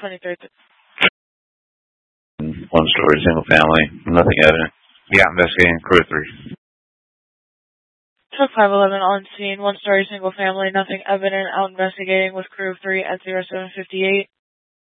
23rd. One-story, single family, nothing evident. Yeah, investigating crew 3. Truck 511 on scene, one-story, single family, nothing evident, out investigating with crew 3 at 0758.